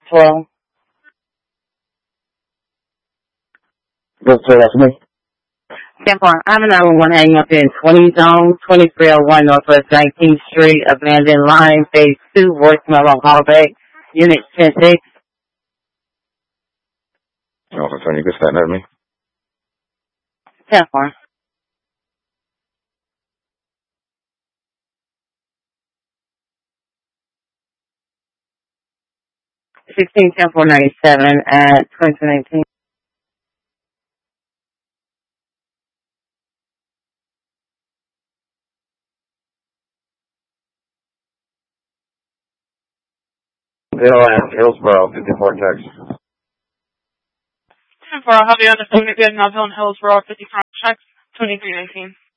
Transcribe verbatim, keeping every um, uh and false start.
twelve. What's that for me? ten four. I have another one hanging up in twenty zone, twenty-three oh one Northwest nineteenth Street, abandoned line, phase two, voicemail on callback, unit ten six. Officer Tony, you can start at me. ten four. sixteen ten four ninety-seven at twenty nineteen. Bill and Hillsborough, fifty-four Texas. ten four, I'll have you on the phone again. Now, Bill and Hillsborough, fifty-four Texas, twenty-three nineteen.